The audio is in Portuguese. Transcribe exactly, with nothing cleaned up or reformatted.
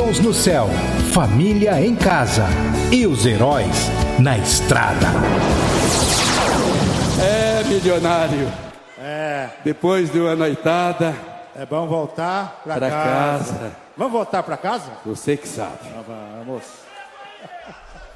Deus no céu, família em casa e os heróis na estrada. É, milionário. É. Depois de uma noitada. É bom voltar pra, pra casa. casa. Vamos voltar pra casa? Você que sabe. Vamos.